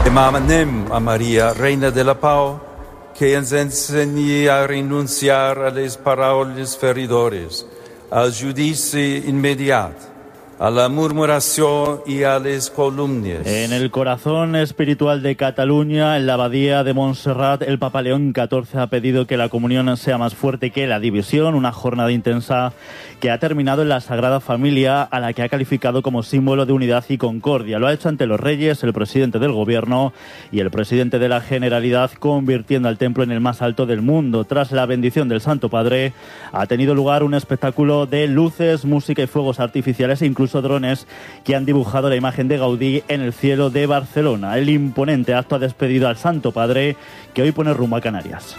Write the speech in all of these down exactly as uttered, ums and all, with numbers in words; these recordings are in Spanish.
Demanem a Maria, Reina de la Pau, que ens ensenyi a renunciar a les paraules feridores, al judici immediat, a la murmuración y a las calumnias. En el corazón espiritual de Cataluña, en la abadía de Montserrat, el Papa León catorce ha pedido que la comunión sea más fuerte que la división, una jornada intensa que ha terminado en la Sagrada Familia, a la que ha calificado como símbolo de unidad y concordia. Lo ha hecho ante los reyes, el presidente del gobierno y el presidente de la Generalidad, convirtiendo al templo en el más alto del mundo. Tras la bendición del Santo Padre, ha tenido lugar un espectáculo de luces, música y fuegos artificiales, e incluso drones que han dibujado la imagen de Gaudí en el cielo de Barcelona. El imponente acto ha despedido al Santo Padre, que hoy pone rumbo a Canarias.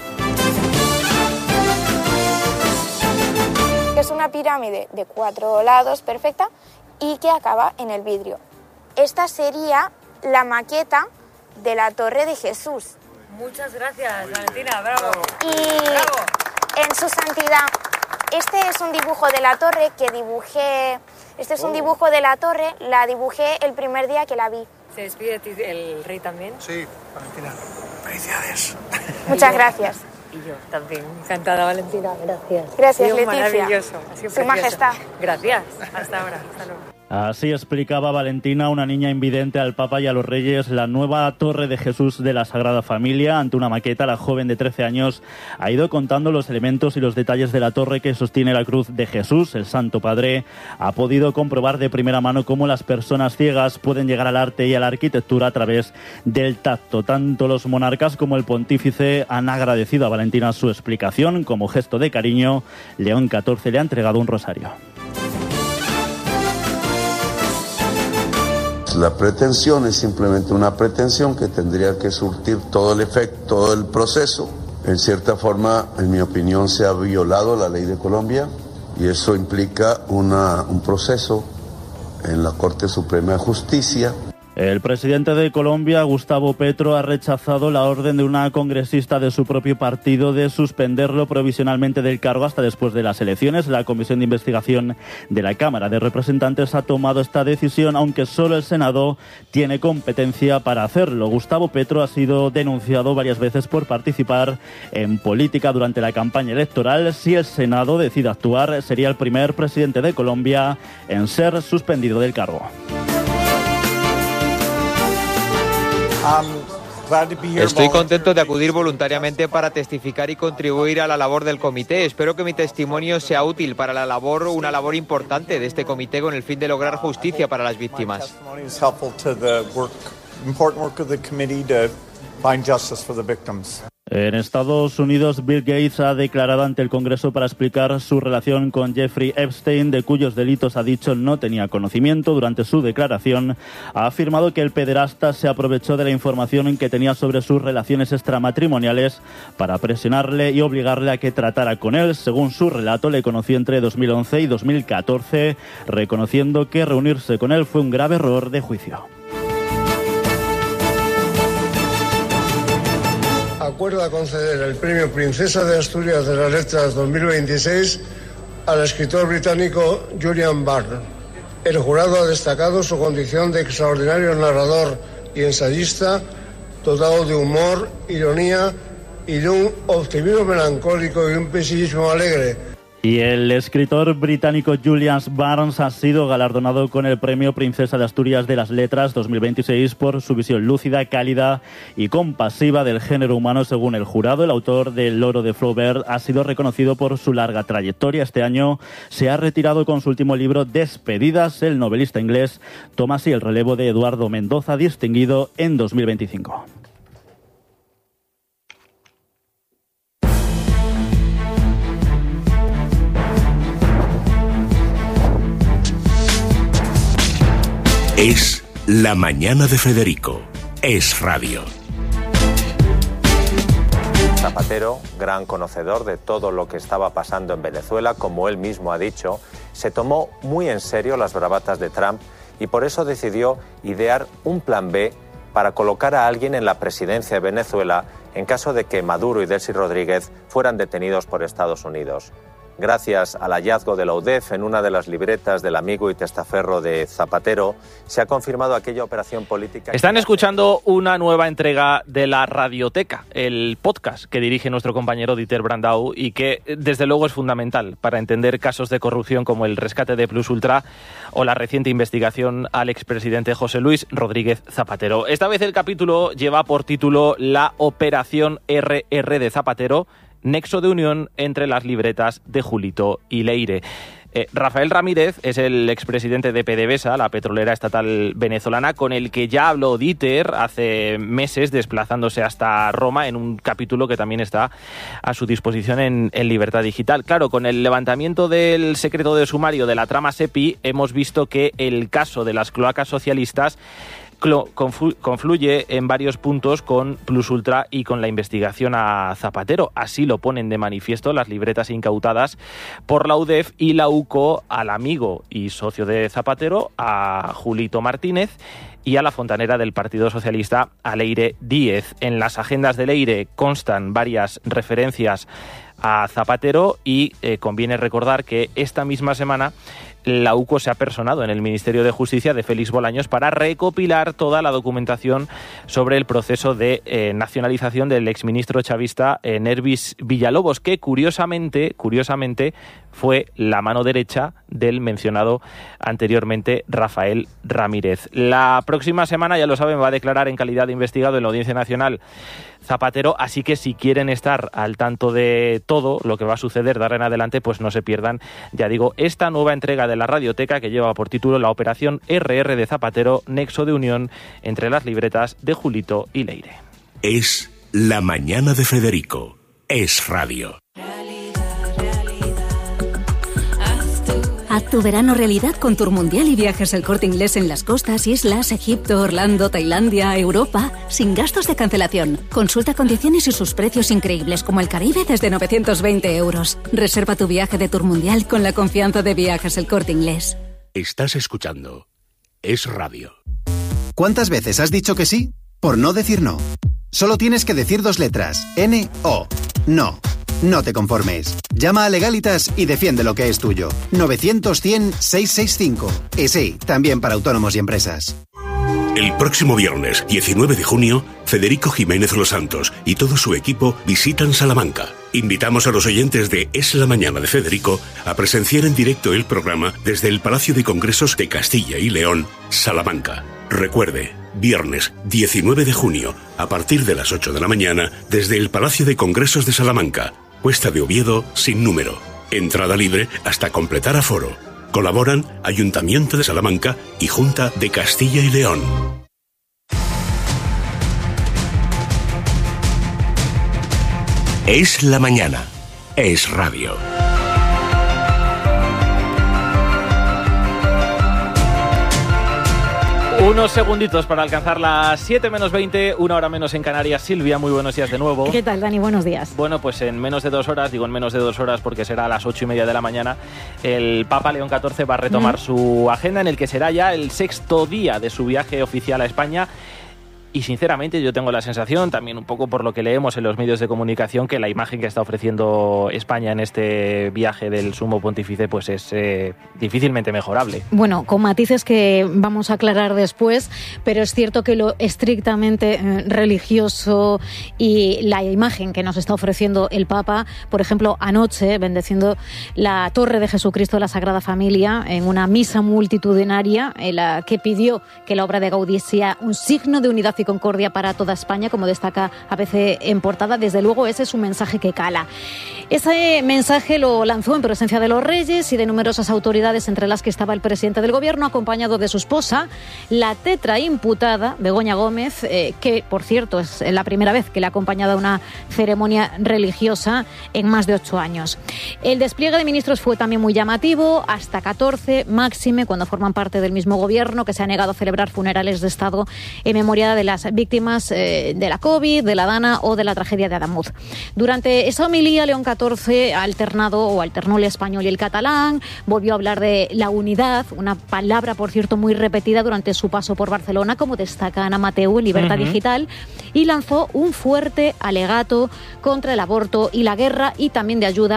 Es una pirámide de cuatro lados perfecta y que acaba en el vidrio. Esta sería la maqueta de la Torre de Jesús. Muchas gracias, Valentina, bravo. Y bravo. En su santidad, este es un dibujo de la torre que dibujé. Este es un dibujo de la torre, la dibujé el primer día que la vi. ¿Se despide de ti el rey también? Sí, Valentina. Felicidades. Muchas gracias. Y yo también. Encantada, Valentina. Gracias. Gracias, ha sido Leticia. Maravilloso. Ha sido Su precioso. Majestad. Gracias. Hasta ahora. Hasta luego. Así explicaba Valentina, una niña invidente, al Papa y a los Reyes, la nueva Torre de Jesús de la Sagrada Familia. Ante una maqueta, la joven de trece años ha ido contando los elementos y los detalles de la torre que sostiene la cruz de Jesús. El Santo Padre ha podido comprobar de primera mano cómo las personas ciegas pueden llegar al arte y a la arquitectura a través del tacto. Tanto los monarcas como el pontífice han agradecido a Valentina su explicación. Como gesto de cariño, León catorce le ha entregado un rosario. La pretensión es simplemente una pretensión que tendría que surtir todo el efecto, todo el proceso. En cierta forma, en mi opinión, se ha violado la ley de Colombia y eso implica una, un proceso en la Corte Suprema de Justicia. El presidente de Colombia, Gustavo Petro, ha rechazado la orden de una congresista de su propio partido de suspenderlo provisionalmente del cargo hasta después de las elecciones. La Comisión de Investigación de la Cámara de Representantes ha tomado esta decisión, aunque solo el Senado tiene competencia para hacerlo. Gustavo Petro ha sido denunciado varias veces por participar en política durante la campaña electoral. Si el Senado decide actuar, sería el primer presidente de Colombia en ser suspendido del cargo. Estoy contento de acudir voluntariamente para testificar y contribuir a la labor del comité. Espero que mi testimonio sea útil para la labor, una labor importante de este comité con el fin de lograr justicia para las víctimas. En Estados Unidos, Bill Gates ha declarado ante el Congreso para explicar su relación con Jeffrey Epstein, de cuyos delitos ha dicho no tenía conocimiento. Durante su declaración ha afirmado que el pederasta se aprovechó de la información que tenía sobre sus relaciones extramatrimoniales para presionarle y obligarle a que tratara con él. Según su relato, le conoció entre dos mil once y dos mil catorce, reconociendo que reunirse con él fue un grave error de juicio. Acuerda conceder el premio Princesa de Asturias de las Letras dos mil veintiséis al escritor británico Julian Barnes. El jurado ha destacado su condición de extraordinario narrador y ensayista, dotado de humor, ironía y de un optimismo melancólico y un pesimismo alegre. Y el escritor británico Julian Barnes ha sido galardonado con el premio Princesa de Asturias de las Letras dos mil veintiséis por su visión lúcida, cálida y compasiva del género humano. Según el jurado, el autor del Loro de Flaubert ha sido reconocido por su larga trayectoria. Este año se ha retirado con su último libro, Despedidas. El novelista inglés toma así el relevo de Eduardo Mendoza, distinguido en dos mil veinticinco. Es La Mañana de Federico. Es radio. Zapatero, gran conocedor de todo lo que estaba pasando en Venezuela, como él mismo ha dicho, se tomó muy en serio las bravatas de Trump y por eso decidió idear un plan B para colocar a alguien en la presidencia de Venezuela en caso de que Maduro y Delcy Rodríguez fueran detenidos por Estados Unidos. gracias al hallazgo de la U D E F en una de las libretas del amigo y testaferro de Zapatero, se ha confirmado aquella operación política. Están escuchando una nueva entrega de la Radioteca, el podcast que dirige nuestro compañero Dieter Brandau y que desde luego es fundamental para entender casos de corrupción como el rescate de Plus Ultra o la reciente investigación al expresidente José Luis Rodríguez Zapatero. Esta vez el capítulo lleva por título La Operación R R de Zapatero, nexo de unión entre las libretas de Julito y Leire. Eh, Rafael Ramírez es el expresidente de PDVSA, la petrolera estatal venezolana, con el que ya habló Dieter hace meses, desplazándose hasta Roma en un capítulo que también está a su disposición en, en Libertad Digital. Claro, con el levantamiento del secreto de sumario de la trama SEPI, hemos visto que el caso de las cloacas socialistas confluye en varios puntos con Plus Ultra y con la investigación a Zapatero. Así lo ponen de manifiesto las libretas incautadas por la U D E F y la U C O al amigo y socio de Zapatero, a Julito Martínez, y a la fontanera del Partido Socialista, a Leire Díez. En las agendas de Leire constan varias referencias a Zapatero y eh, conviene recordar que esta misma semana la U C O se ha personado en el Ministerio de Justicia de Félix Bolaños para recopilar toda la documentación sobre el proceso de eh, nacionalización del exministro chavista eh, Nervis Villalobos, que curiosamente, curiosamente fue la mano derecha del mencionado anteriormente Rafael Ramírez. La próxima semana, ya lo saben, va a declarar en calidad de investigado en la Audiencia Nacional Zapatero, así que si quieren estar al tanto de todo lo que va a suceder de ahora en adelante, pues no se pierdan, ya digo, esta nueva entrega de la Radioteca que lleva por título La Operación R R de Zapatero, nexo de unión entre las libretas de Julito y Leire. Es La Mañana de Federico. Es radio. Haz tu verano realidad con Tour Mundial y Viajes El Corte Inglés en las costas, islas, Egipto, Orlando, Tailandia, Europa, sin gastos de cancelación. Consulta condiciones y sus precios increíbles como el Caribe desde novecientos veinte euros. Reserva tu viaje de Tour Mundial con la confianza de Viajes El Corte Inglés. Estás escuchando Es radio. ¿Cuántas veces has dicho que sí por no decir no? Solo tienes que decir dos letras. N O. No. No te conformes. Llama a Legalitas y defiende lo que es tuyo. novecientos cien seiscientos sesenta y cinco. Y sí, también para autónomos y empresas. El próximo viernes, diecinueve de junio, Federico Jiménez Los Santos y todo su equipo visitan Salamanca. Invitamos a los oyentes de Es la Mañana de Federico a presenciar en directo el programa desde el Palacio de Congresos de Castilla y León, Salamanca. Recuerde, viernes diecinueve de junio, a partir de las ocho de la mañana, desde el Palacio de Congresos de Salamanca, Cuesta de Oviedo, sin número. Entrada libre hasta completar aforo. Colaboran Ayuntamiento de Salamanca y Junta de Castilla y León. Es la mañana. Es radio. Unos segunditos para alcanzar las siete menos veinte, una hora menos en Canarias. Silvia, muy buenos días de nuevo. ¿Qué tal, Dani? Buenos días. Bueno, pues en menos de dos horas, digo en menos de dos horas porque será a las ocho y media de la mañana, el Papa León catorce va a retomar mm. su agenda, en el que será ya el sexto día de su viaje oficial a España. Y sinceramente yo tengo la sensación, también un poco por lo que leemos en los medios de comunicación, que la imagen que está ofreciendo España en este viaje del Sumo Pontífice pues es eh, difícilmente mejorable. Bueno, con matices que vamos a aclarar después, pero es cierto que lo estrictamente eh, religioso y la imagen que nos está ofreciendo el Papa, por ejemplo, anoche bendeciendo la Torre de Jesucristo de la Sagrada Familia en una misa multitudinaria en la que pidió que la obra de Gaudí sea un signo de unidad y concordia para toda España, como destaca A B C en portada. Desde luego ese es un mensaje que cala. Ese mensaje lo lanzó en presencia de los reyes y de numerosas autoridades, entre las que estaba el presidente del gobierno, acompañado de su esposa, la tetra imputada, Begoña Gómez, eh, que, por cierto, es la primera vez que le ha acompañado a una ceremonia religiosa en más de ocho años. El despliegue de ministros fue también muy llamativo, hasta catorce, máxime, cuando forman parte del mismo gobierno, que se ha negado a celebrar funerales de Estado en memoria de la las víctimas eh, de la COVID, de la Dana o de la tragedia de Adamuz. Durante esa homilía, León catorce ha alternado o alternó el español y el catalán, volvió a hablar de la unidad, una palabra, por cierto, muy repetida durante su paso por Barcelona, como destaca Ana Mateu en Libertad uh-huh. Digital, y lanzó un fuerte alegato contra el aborto y la guerra y también de ayuda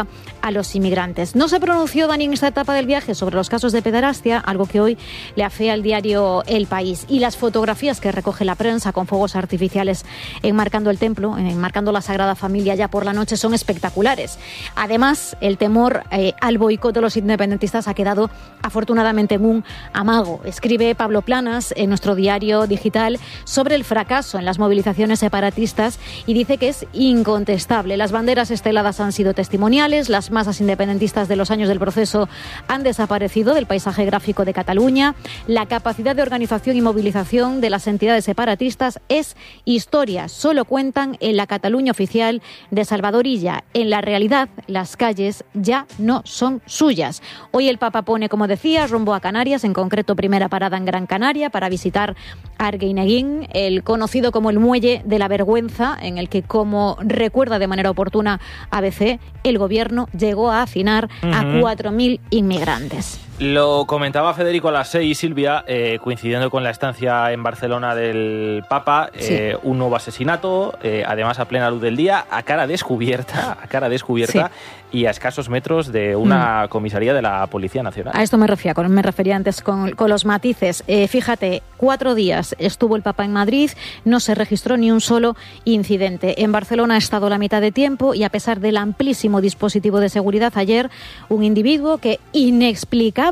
a los inmigrantes. No se pronunció Dani en esta etapa del viaje sobre los casos de pederastia, algo que hoy le afea al diario El País. Y las fotografías que recoge la prensa con fuegos artificiales enmarcando el templo, enmarcando la Sagrada Familia ya por la noche, son espectaculares. Además, el temor eh, al boicot de los independentistas ha quedado afortunadamente en un amago. Escribe Pablo Planas en nuestro diario digital sobre el fracaso en las movilizaciones separatistas y dice que es incontestable. Las banderas esteladas han sido testimoniales, las masas independentistas de los años del proceso han desaparecido del paisaje gráfico de Cataluña, la capacidad de organización y movilización de las entidades separatistas es historia, solo cuentan en la Cataluña oficial de Salvador Illa. En la realidad, las calles ya no son suyas. Hoy el Papa pone, como decía, rumbo a Canarias, en concreto primera parada en Gran Canaria, para visitar Arguineguín, el conocido como el Muelle de la Vergüenza, en el que, como recuerda de manera oportuna A B C, el gobierno llegó a hacinar uh-huh. a cuatro mil inmigrantes. Lo comentaba Federico a las seis, Silvia, eh, coincidiendo con la estancia en Barcelona del Papa, eh, sí. un nuevo asesinato, eh, además a plena luz del día, a cara descubierta, a cara descubierta sí. y a escasos metros de una mm. comisaría de la Policía Nacional. A esto me refería, con, me refería antes con, con los matices. Eh, fíjate, cuatro días estuvo el Papa en Madrid, no se registró ni un solo incidente. En Barcelona ha estado la mitad de tiempo y a pesar del amplísimo dispositivo de seguridad, ayer un individuo que inexplicablemente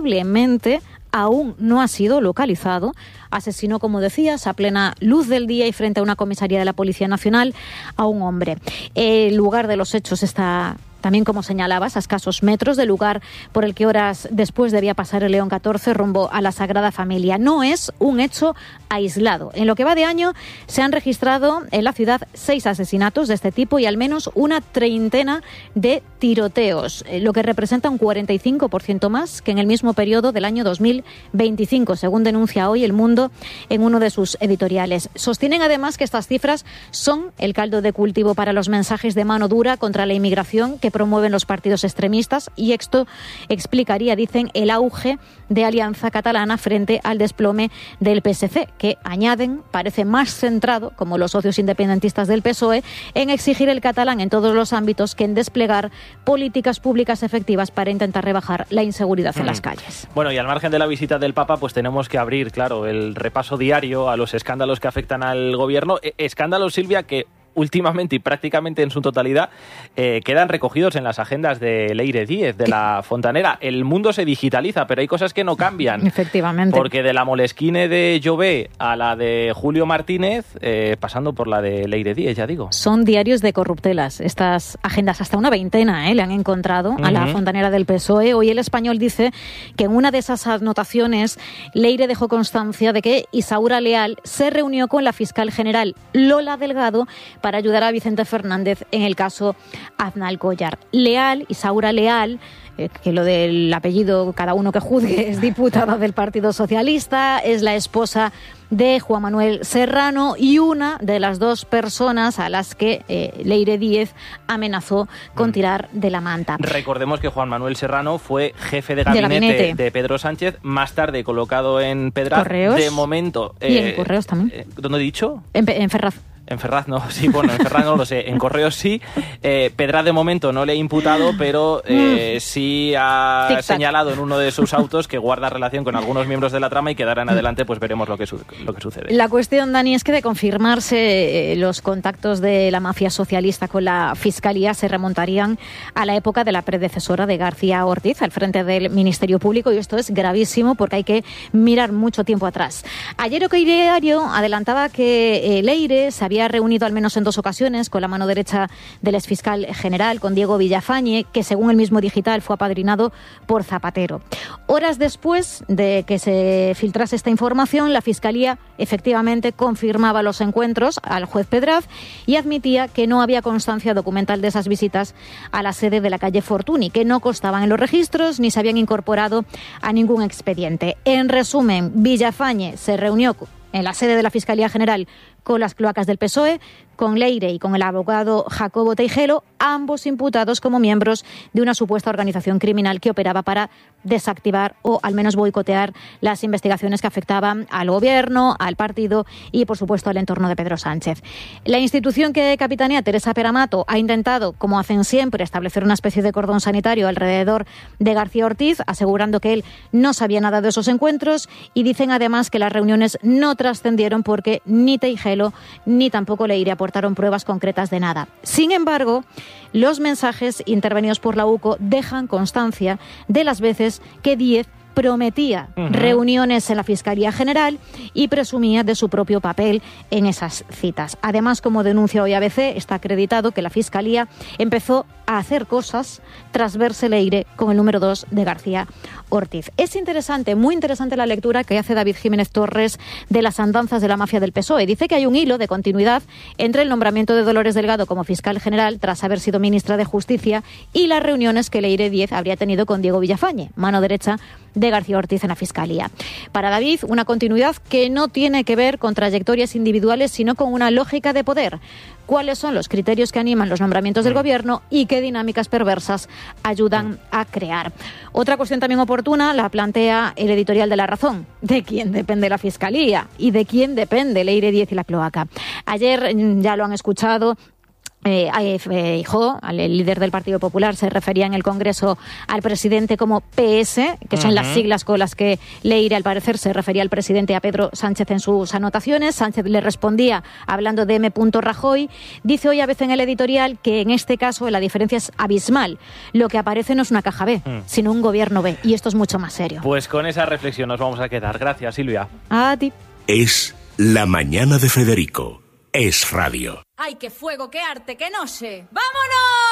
aún no ha sido localizado asesinó, como decías, a plena luz del día y frente a una comisaría de la Policía Nacional a un hombre. El lugar de los hechos está también, como señalabas, a escasos metros del lugar por el que horas después debía pasar el León catorce rumbo a la Sagrada Familia. No es un hecho aislado. En lo que va de año se han registrado en la ciudad seis asesinatos de este tipo y al menos una treintena de tiroteos, lo que representa un cuarenta y cinco por ciento más que en el mismo periodo del año dos mil veinticinco, según denuncia hoy El Mundo en uno de sus editoriales. Sostienen además que estas cifras son el caldo de cultivo para los mensajes de mano dura contra la inmigración que promueven los partidos extremistas y esto explicaría, dicen, el auge de Alianza Catalana frente al desplome del P S C, que añaden, parece más centrado, como los socios independentistas del P S O E, en exigir el catalán en todos los ámbitos que en desplegar políticas públicas efectivas para intentar rebajar la inseguridad mm. en las calles. Bueno, y al margen de la visita del Papa, pues tenemos que abrir, claro, el repaso diario a los escándalos que afectan al gobierno. Eh, escándalos, Silvia, que últimamente y prácticamente en su totalidad eh, quedan recogidos en las agendas de Leire Díez, de la Fontanera. El mundo se digitaliza, pero hay cosas que no cambian. Efectivamente. Porque de la Moleskine de Jové a la de Julio Martínez, eh, pasando por la de Leire Díez, ya digo. Son diarios de corruptelas estas agendas, hasta una veintena eh, le han encontrado uh-huh. a la Fontanera del P S O E. Hoy El Español dice que en una de esas anotaciones Leire dejó constancia de que Isaura Leal se reunió con la fiscal general Lola Delgado para ayudar a Vicente Fernández en el caso Aznalcóllar. Leal, Isaura Leal, eh, que lo del apellido cada uno que juzgue, es diputada del Partido Socialista, es la esposa de Juan Manuel Serrano y una de las dos personas a las que eh, Leire Díez amenazó con tirar de la manta. Recordemos que Juan Manuel Serrano fue jefe de gabinete de, gabinete. de Pedro Sánchez, más tarde colocado en Pedraz. Correos. De momento... Eh, y en Correos también. Eh, ¿Dónde he dicho? En, en Ferraz. En Ferraz no, sí, bueno, en Ferraz no lo sé, en Correos sí. Eh, Pedraz de momento no le he imputado, pero eh, sí ha Tic-tac. señalado en uno de sus autos que guarda relación con algunos miembros de la trama y que dará en adelante pues veremos lo que, su- lo que sucede. La cuestión, Dani, es que de confirmarse eh, los contactos de la mafia socialista con la Fiscalía se remontarían a la época de la predecesora de García Ortiz al frente del Ministerio Público y esto es gravísimo porque hay que mirar mucho tiempo atrás. Ayer OK Diario adelantaba que eh, Leire se había había reunido al menos en dos ocasiones con la mano derecha del exfiscal general, con Diego Villafañe, que según el mismo Digital fue apadrinado por Zapatero. Horas después de que se filtrase esta información, la Fiscalía efectivamente confirmaba los encuentros al juez Pedraz y admitía que no había constancia documental de esas visitas a la sede de la calle Fortuny, que no constaban en los registros ni se habían incorporado a ningún expediente. En resumen, Villafañe se reunió en la sede de la Fiscalía General con las cloacas del P S O E, con Leire y con el abogado Jacobo Teijelo, ambos imputados como miembros de una supuesta organización criminal que operaba para desactivar o al menos boicotear las investigaciones que afectaban al gobierno, al partido y, por supuesto, al entorno de Pedro Sánchez. La institución que capitanea Teresa Peramato ha intentado, como hacen siempre, establecer una especie de cordón sanitario alrededor de García Ortiz, asegurando que él no sabía nada de esos encuentros, y dicen además que las reuniones no trascendieron porque ni Teijelo ni tampoco Leire aportaron pruebas concretas de nada. Sin embargo, los mensajes intervenidos por la U C O dejan constancia de las veces que Díez prometía uh-huh. reuniones en la Fiscalía General y presumía de su propio papel en esas citas. Además, como denuncia hoy A B C, está acreditado que la Fiscalía empezó a hacer cosas tras verse Leire con el número dos de García Ortiz. Es interesante, muy interesante la lectura que hace David Jiménez Torres de las andanzas de la mafia del P S O E. Dice que hay un hilo de continuidad entre el nombramiento de Dolores Delgado como fiscal general tras haber sido ministra de Justicia y las reuniones que Leire Díez habría tenido con Diego Villafañe, mano derecha de García Ortiz en la Fiscalía. Para David, una continuidad que no tiene que ver con trayectorias individuales, sino con una lógica de poder. ¿Cuáles son los criterios que animan los nombramientos del Gobierno y qué dinámicas perversas ayudan a crear? Otra cuestión también oportuna la plantea el editorial de La Razón. ¿De quién depende la Fiscalía? ¿Y de quién depende Leire Díez y la cloaca? Ayer, ya lo han escuchado, Eh, Feijóo, el líder del Partido Popular, se refería en el Congreso al presidente como P S, que son uh-huh. las siglas con las que Leire, al parecer, se refería al presidente, a Pedro Sánchez, en sus anotaciones. Sánchez le respondía hablando de M. Rajoy. Dice hoy a veces en el editorial que en este caso la diferencia es abismal. Lo que aparece no es una caja B, uh-huh. sino un gobierno B, y esto es mucho más serio. Pues con esa reflexión nos vamos a quedar. Gracias, Silvia. A ti. Es La Mañana de Federico. Es radio. ¡Ay, qué fuego, qué arte, qué noche! ¡Vámonos!